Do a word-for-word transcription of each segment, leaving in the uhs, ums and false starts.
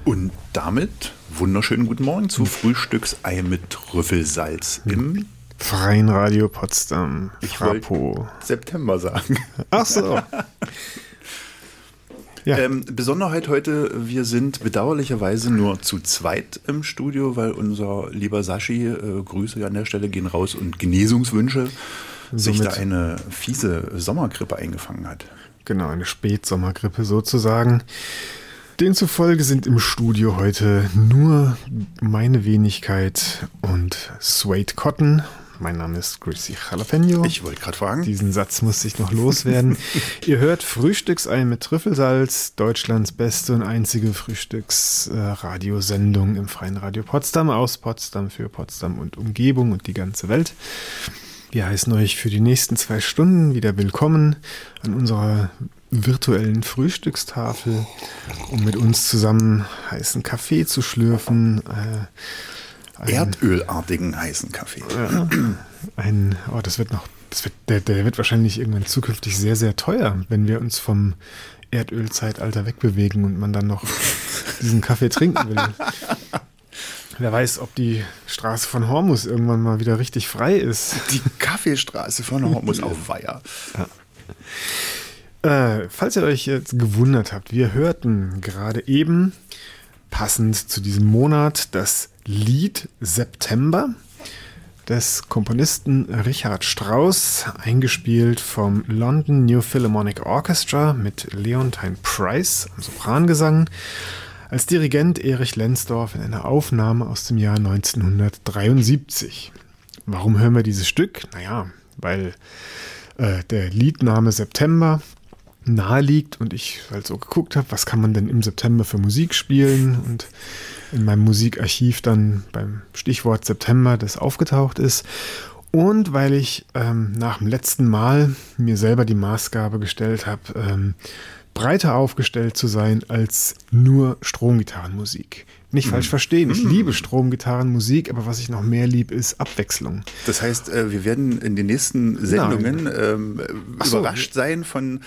Und damit wunderschönen guten Morgen zu Frühstücksei mit Trüffelsalz im Freien Radio Potsdam. Ich wollte September sagen. Ach so. Ja. Ähm, Besonderheit heute, wir sind bedauerlicherweise nur zu zweit im Studio, weil unser lieber Sashi, äh, Grüße an der Stelle gehen raus und Genesungswünsche, sich Somit da eine fiese Sommergrippe eingefangen hat. Genau, eine Spätsommergrippe sozusagen. Demzufolge sind im Studio heute nur meine Wenigkeit und Suede Cotton. Mein Name ist Chrissy Jalapeno. Ich wollte gerade fragen. Diesen Satz musste ich noch loswerden. Ihr hört Frühstücksei mit Trüffelsalz, Deutschlands beste und einzige Frühstücksradiosendung im Freien Radio Potsdam, aus Potsdam für Potsdam und Umgebung und die ganze Welt. Wir heißen euch für die nächsten zwei Stunden wieder willkommen an unserer virtuellen Frühstückstafel, um mit uns zusammen heißen Kaffee zu schlürfen. Äh, ein, Erdölartigen heißen Kaffee. Ja, ein, oh, das wird noch, das wird, der, der wird wahrscheinlich irgendwann zukünftig sehr, sehr teuer, wenn wir uns vom Erdölzeitalter wegbewegen und man dann noch diesen Kaffee trinken will. Wer weiß, ob die Straße von Hormus irgendwann mal wieder richtig frei ist. Die Kaffeestraße von Hormus auf Weiher. Ja. Äh, falls ihr euch jetzt gewundert habt, wir hörten gerade eben, passend zu diesem Monat, das Lied September des Komponisten Richard Strauss, eingespielt vom London New Philharmonic Orchestra mit Leontine Price am Soprangesang, als Dirigent Erich Lenzdorf in einer Aufnahme aus dem Jahr neunzehnhundertdreiundsiebzig. Warum hören wir dieses Stück? Naja, weil äh, der Liedname September nahe liegt und ich halt so geguckt habe, was kann man denn im September für Musik spielen, und in meinem Musikarchiv dann beim Stichwort September das aufgetaucht ist, und weil ich ähm, nach dem letzten Mal mir selber die Maßgabe gestellt habe, ähm, breiter aufgestellt zu sein als nur Stromgitarrenmusik. Nicht mhm. falsch verstehen, ich mhm. liebe Stromgitarrenmusik, aber was ich noch mehr liebe, ist Abwechslung. Das heißt, wir werden in den nächsten Sendungen ähm, so. überrascht sein von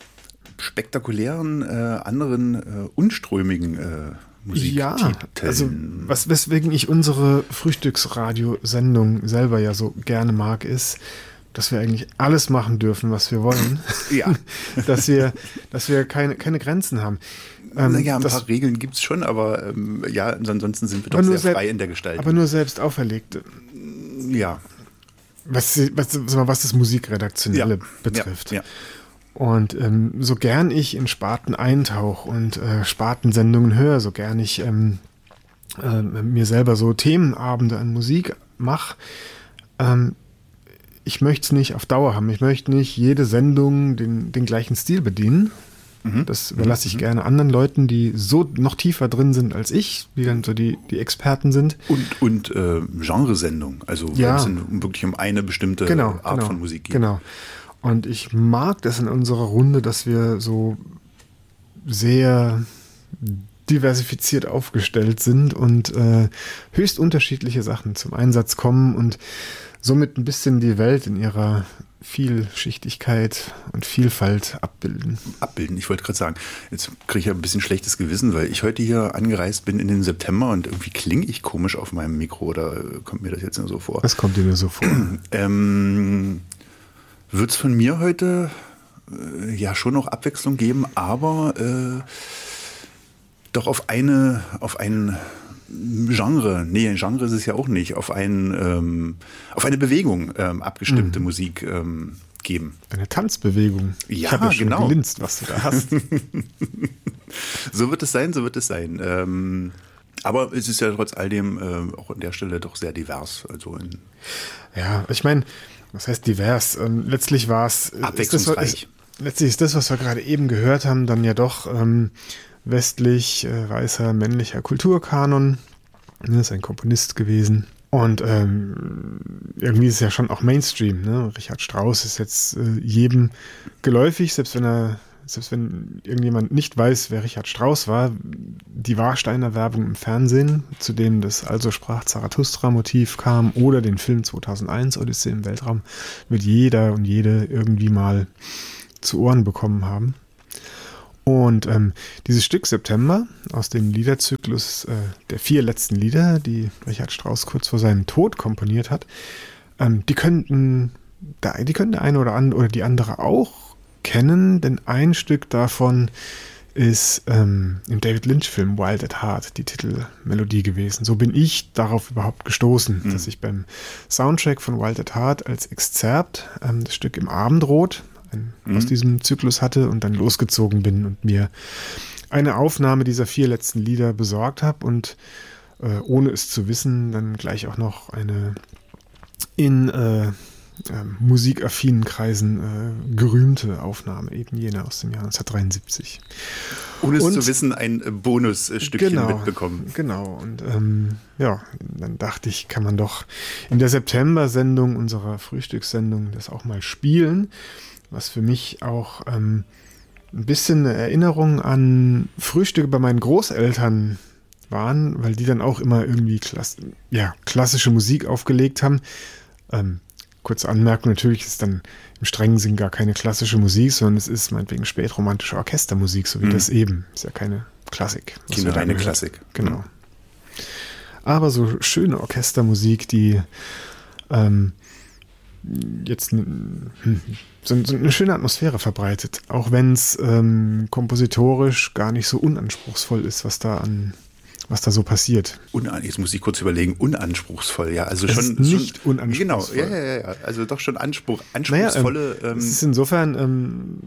spektakulären, äh, anderen, äh, unströmigen äh, Musiktiteln. Ja, also was, weswegen ich unsere Frühstücksradiosendung selber ja so gerne mag, ist, dass wir eigentlich alles machen dürfen, was wir wollen. Ja. dass wir, dass wir keine, keine Grenzen haben. Ähm, naja, ein das, paar Regeln gibt es schon, aber ähm, ja, ansonsten sind wir doch sehr frei in der Gestaltung. Aber nur selbst auferlegt. Ja. Was, was, was das Musikredaktionelle ja. betrifft. Ja. Ja. Und ähm, so gern ich in Sparten eintauche und äh, Spartensendungen höre, so gern ich ähm, äh, mir selber so Themenabende an Musik mache, ähm, ich möchte es nicht auf Dauer haben. Ich möchte nicht jede Sendung den, den gleichen Stil bedienen. Mhm. Das überlasse ich mhm. gerne anderen Leuten, die so noch tiefer drin sind als ich, die dann so die, die Experten sind. Und, und äh, Genresendung, also ja. wenn es wirklich um eine bestimmte genau, Art genau, von Musik geht. Genau. Und ich mag das in unserer Runde, dass wir so sehr diversifiziert aufgestellt sind und äh, höchst unterschiedliche Sachen zum Einsatz kommen und somit ein bisschen die Welt in ihrer Vielschichtigkeit und Vielfalt abbilden. Abbilden, ich wollte gerade sagen, jetzt kriege ich ja ein bisschen schlechtes Gewissen, weil ich heute hier angereist bin in den September und irgendwie klinge ich komisch auf meinem Mikro, oder kommt mir das jetzt nur so vor? Was kommt dir nur so vor? ähm... Wird es von mir heute äh, ja schon noch Abwechslung geben, aber äh, doch auf eine, auf ein Genre, nee, Genre ist es ja auch nicht, auf, ein, ähm, auf eine Bewegung ähm, abgestimmte mhm. Musik ähm, geben. Eine Tanzbewegung. Ja, ich habe ja schon genau. gelinst, was du da hast. So wird es sein, so wird es sein. Ähm, aber es ist ja trotz all dem äh, auch an der Stelle doch sehr divers. Also in ja, ich meine, was heißt divers? Ähm, letztlich war es abwechslungsreich. Ist, letztlich ist das, was wir gerade eben gehört haben, dann ja doch ähm, westlich äh, weißer männlicher Kulturkanon. Das ist ein Komponist gewesen. Und ähm, irgendwie ist es ja schon auch Mainstream. Ne? Richard Strauss ist jetzt äh, jedem geläufig, selbst wenn er selbst wenn irgendjemand nicht weiß, wer Richard Strauss war, die Warsteiner Werbung im Fernsehen, zu dem das Also sprach Zarathustra-Motiv kam, oder den Film zweitausendeins, Odyssee im Weltraum, wird jeder und jede irgendwie mal zu Ohren bekommen haben. Und ähm, dieses Stück September aus dem Liederzyklus äh, der vier letzten Lieder, die Richard Strauss kurz vor seinem Tod komponiert hat, ähm, die könnten, da, die können der eine oder andere oder die andere auch kennen, denn ein Stück davon ist ähm, im David Lynch-Film Wild at Heart die Titelmelodie gewesen. So bin ich darauf überhaupt gestoßen, mhm. dass ich beim Soundtrack von Wild at Heart als Exzerpt ähm, das Stück Im Abendrot ein, mhm. aus diesem Zyklus hatte und dann losgezogen bin und mir eine Aufnahme dieser vier letzten Lieder besorgt habe und äh, ohne es zu wissen, dann gleich auch noch eine in äh, äh, musikaffinen Kreisen äh, gerühmte Aufnahme, eben jene aus dem Jahr neunzehnhundertdreiundsiebzig. Ohne es und, zu wissen, ein Bonusstückchen genau, mitbekommen. Genau, und ähm, ja, dann dachte ich, kann man doch in der September-Sendung, unserer Frühstückssendung, das auch mal spielen, was für mich auch ähm, ein bisschen eine Erinnerung an Frühstücke bei meinen Großeltern waren, weil die dann auch immer irgendwie klass- ja, klassische Musik aufgelegt haben. Ähm, kurze Anmerkung, natürlich ist dann im strengen Sinn gar keine klassische Musik, sondern es ist meinetwegen spätromantische Orchestermusik, so wie mhm. das eben. Ist ja keine Klassik. Keine reine Klassik. Genau. Aber so schöne Orchestermusik, die ähm, jetzt hm, so, so eine schöne Atmosphäre verbreitet, auch wenn es ähm, kompositorisch gar nicht so unanspruchsvoll ist, was da an was da so passiert. Unan- Jetzt muss ich kurz überlegen, unanspruchsvoll, ja. Also es schon ist nicht schon, unanspruchsvoll. Genau, ja, ja, ja. Also doch schon Anspruch, anspruchsvolle. Naja, ähm, ähm, es ist insofern, ähm,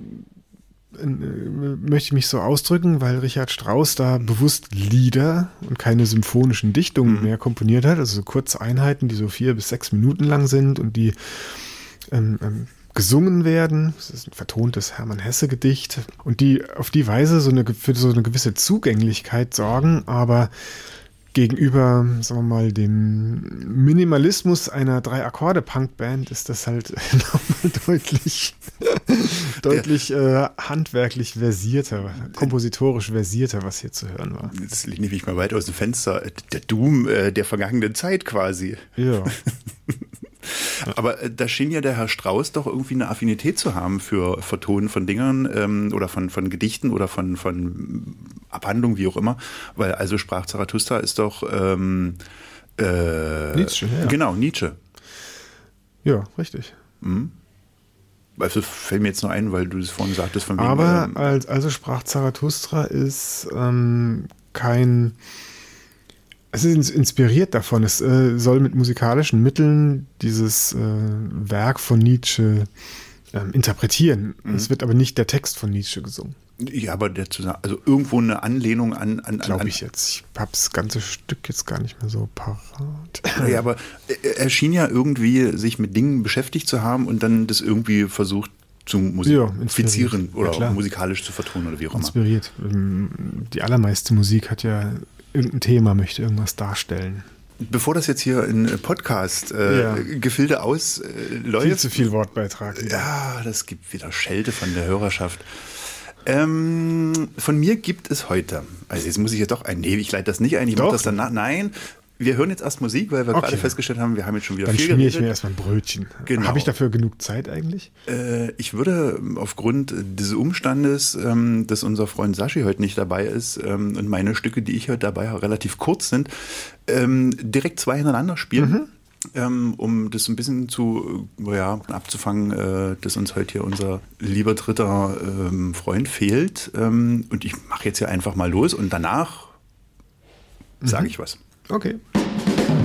äh, möchte ich mich so ausdrücken, weil Richard Strauss da bewusst Lieder und keine symphonischen Dichtungen mhm. mehr komponiert hat, also so kurze Einheiten, die so vier bis sechs Minuten lang sind und die ähm, ähm, gesungen werden. Das ist ein vertontes Hermann Hesse-Gedicht und die auf die Weise so eine, für so eine gewisse Zugänglichkeit sorgen, aber gegenüber, sagen wir mal, dem Minimalismus einer Drei-Akkorde-Punk-Band ist das halt nochmal deutlich, deutlich äh, handwerklich versierter, kompositorisch versierter, was hier zu hören war. Jetzt lehne ich mich mal weit aus dem Fenster. Der Doom äh, der vergangenen Zeit quasi. Ja. Aber äh, da schien ja der Herr Strauss doch irgendwie eine Affinität zu haben für Vertonen von Dingern ähm, oder von, von Gedichten oder von, von Abhandlungen, wie auch immer. Weil also sprach Zarathustra ist doch ähm, äh, Nietzsche, ja. Genau, Nietzsche. Ja, richtig. Mhm. Also fällt mir jetzt nur ein, weil du das vorhin sagtest. Von wegen, Aber ähm, als, also sprach Zarathustra ist ähm, kein... Es ist inspiriert davon. Es äh, soll mit musikalischen Mitteln dieses äh, Werk von Nietzsche ähm, interpretieren. Mhm. Es wird aber nicht der Text von Nietzsche gesungen. Ja, aber der zusammen, also irgendwo eine Anlehnung an... an Glaube ich jetzt. Ich habe das ganze Stück jetzt gar nicht mehr so parat. Ja, aber er schien ja irgendwie sich mit Dingen beschäftigt zu haben und dann das irgendwie versucht zu musizieren ja, oder ja, musikalisch zu vertonen oder wie auch immer. Inspiriert. Die allermeiste Musik hat ja irgendein Thema, möchte irgendwas darstellen. Bevor das jetzt hier in Podcast äh, ja. Gefilde ausläuft. Äh, viel zu viel Wortbeitrag. Wieder. Ja, das gibt wieder Schelte von der Hörerschaft. Ähm, von mir gibt es heute, also jetzt muss ich ja doch ein, nee, ich leite das nicht ein, ich mache das danach, nein, wir hören jetzt erst Musik, weil wir okay. gerade festgestellt haben, wir haben jetzt schon wieder Dann viel geredet. Dann geredet. schmiere ich mir erstmal ein Brötchen. Genau. Habe ich dafür genug Zeit eigentlich? Äh, ich würde aufgrund dieses Umstandes, ähm, dass unser Freund Saschi heute nicht dabei ist ähm, und meine Stücke, die ich heute dabei habe, relativ kurz sind, ähm, direkt zwei hintereinander spielen. Mhm. Ähm, um das ein bisschen zu, äh, ja, abzufangen, äh, dass uns heute hier unser lieber dritter ähm, Freund fehlt. Ähm, und ich mache jetzt hier einfach mal los und danach mhm. sage ich was. Okay.